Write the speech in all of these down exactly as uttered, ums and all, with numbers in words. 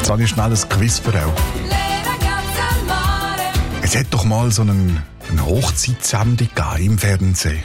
Jetzt habe ich schnell ein Quiz für euch. Es hat doch mal so einen, eine Hochzeitssendung im Fernsehen.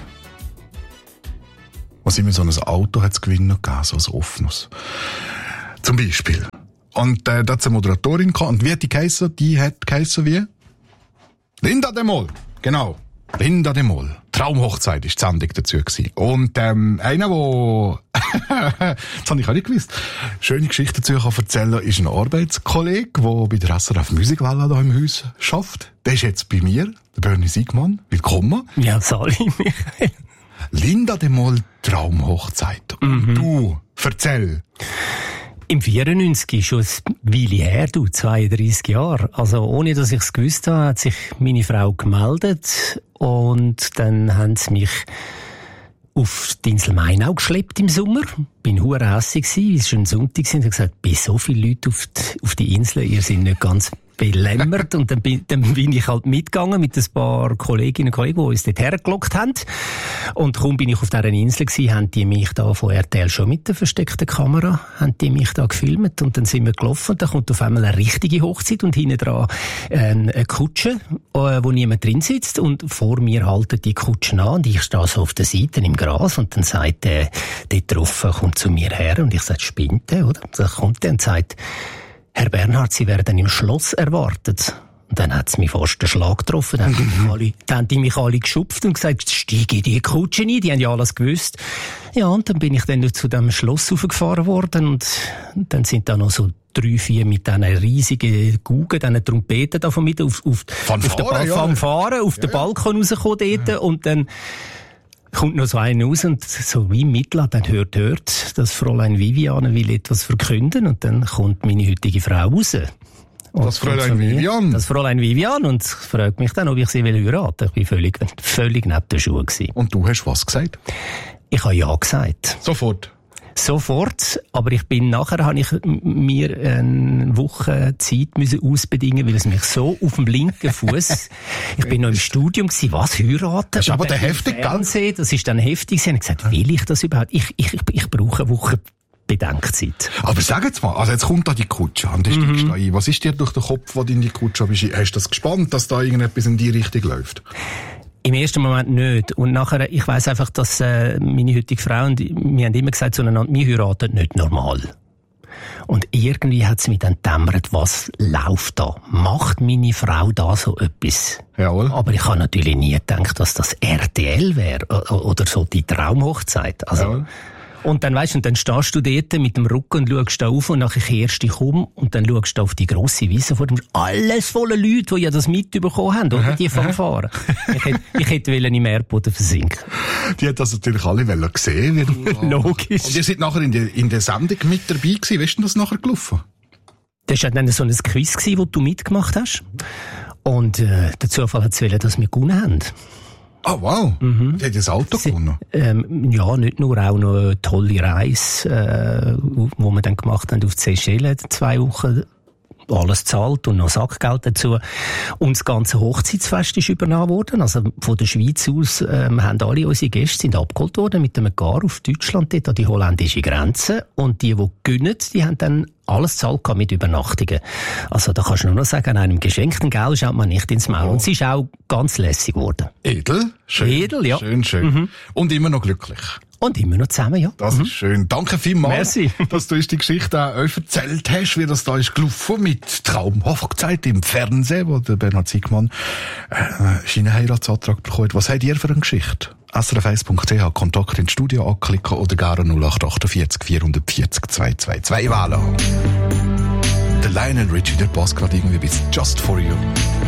Wo immer so ein Auto hat zu gewinnen gegeben, so ein offenes. Zum Beispiel. Und äh, da hat es eine Moderatorin gehabt. Und wie hat die geheissen? Die hat geheissen wie? Linda de Mol. Genau. Linda de Mol. Traumhochzeit ist die Sendung dazu gewesen. Und ähm, einer, der das habe ich auch nicht gewusst, schöne Geschichte dazu kann erzählen, ist ein Arbeitskollege, der bei der S R F Musikwelle hier im Haus arbeitet. Der ist jetzt bei mir, der Bernie Siegmann. Willkommen. Ja, Sali, Michael. Linda de Mol, Traumhochzeit. Und mhm. du, erzähl. Im vierundneunzig, schon ein Weile her, du, zweiunddreissig Jahre. Also, ohne dass ich es gewusst habe, hat sich meine Frau gemeldet. Und dann haben sie mich auf die Insel Mainau geschleppt im Sommer. Bin hure hässig gsi, es war ein Sonntag, und ich gesagt, bei so viele Leute auf die, auf die Insel, ihr seid nicht ganz belämmert. Und dann bin, dann bin ich halt mitgegangen mit ein paar Kolleginnen und Kollegen, die uns dort hergelockt haben. Und kaum bin ich auf dieser Insel gsi, haben die mich da von R T L schon mit der versteckten Kamera, haben die mich da gefilmt. Und dann sind wir gelaufen, und da kommt auf einmal eine richtige Hochzeit und hinten dran eine Kutsche, wo niemand drin sitzt. Und vor mir halten die Kutschen an und ich stehe so auf der Seite im Gras, und dann sagt der, der drauf, kommt zu mir her, und ich sage, spinnt der, oder? Dann kommt der und sagt, Herr Bernhard, Sie werden im Schloss erwartet. Und dann hat es mich fast den Schlag getroffen. Dann haben, die alle, dann haben die mich alle geschupft und gesagt, steige in die Kutsche ein. Die haben ja alles gewusst. Ja, und dann bin ich dann zu dem Schloss raufgefahren worden. Und dann sind da noch so drei, vier mit diesen riesigen Gugen, diesen Trompeten da von mit auf, auf, Fanfare, auf den ba- ja. Fanfare, auf ja, den Balkon rausgekommen dort. Ja. Und dann kommt noch so einer raus und so wie Mittler, dann hört, hört, das Fräulein Viviane will etwas verkünden, und dann kommt meine heutige Frau raus. Und das Fräulein Viviane? Das Fräulein Viviane, und fragt mich dann, ob ich sie will heiraten. Ich war völlig, völlig neben den Schuhen gewesen. Und du hast was gesagt? Ich habe ja gesagt. Sofort? Sofort, aber ich bin nachher, habe ich mir eine Woche Zeit müssen ausbedingen, weil es mich so auf dem linken Fuß, ich bin noch im Studium gewesen, was, heiraten? Das ist aber der heftig, gell? Das ist dann heftig gewesen. Ich habe gesagt, will ich das überhaupt? Ich, ich, ich brauche eine Woche Bedenkzeit. Aber sag jetzt mal, also jetzt kommt da die Kutsche an, das steigst mhm. da ein. Was ist dir durch den Kopf, wo du in die Kutsche bist? Hast du das gespannt, dass da irgendetwas in die Richtung läuft? Im ersten Moment nicht. Und nachher, ich weiss einfach, dass äh, meine heutige Frau und wir haben immer gesagt zueinander, wir heiraten nicht normal. Und irgendwie hat es mich dann gedämmert, was läuft da? Macht meine Frau da so etwas? Jawohl. Aber ich habe natürlich nie gedacht, dass das R T L wäre oder so die Traumhochzeit. Also, Jawohl. Und dann, weisst du, und dann stehst du dort mit dem Rücken und schaust da auf, und nachher kehrst du dich um und dann schaust du auf die grosse Wiese vor dem, alles voller Leute, die ja das mitbekommen haben, oder? Die Fanfare. ich hätte, ich hätte im Erdboden versinken. Die hat das natürlich alle sehen, wie du. Logisch. Und ihr seid nachher in der, in der Sendung mit dabei gewesen. Wie ist denn das nachher gelaufen? Das war dann so ein Quiz gewesen, wo du mitgemacht hast. Und, äh, der Zufall hat es wollen, dass wir gewonnen haben. Ah, oh, wow. Mhm. Die hat das Auto Sie, gewonnen? Ähm, ja, nicht nur, auch noch eine tolle Reise, äh, wo wir dann gemacht haben auf die Seychellen, zwei Wochen, alles zahlt und noch Sackgeld dazu. Und das ganze Hochzeitsfest ist übernommen worden. Also von der Schweiz aus ähm, haben alle unsere Gäste sind abgeholt worden mit einem Gar auf Deutschland, dort an die holländische Grenze. Und die, die gönnen, die haben dann alles zahlt mit Übernachtungen. Also da kannst du nur noch sagen, an einem geschenkten Geld schaut man nicht ins Maul. Oh. Und es ist auch ganz lässig geworden. Edel? Schön. Edel, ja. Schön, schön. Mhm. Und immer noch glücklich. Und immer noch zusammen, ja. Das mhm. ist schön. Danke vielmals, Merci. dass du uns die Geschichte auch erzählt hast, wie das da ist gelaufen mit Traumhochzeit im Fernsehen, wo der Bernhard Siegmann äh, seinen Heiratsantrag bekommen hat. Was habt ihr für eine Geschichte? S R F eins Punkt c h, Kontakt ins Studio anklicken oder gerne null acht acht vier vier vier null zwei zwei zwei wählen. Der Lionel Richie, der passt gerade irgendwie bis Just For You.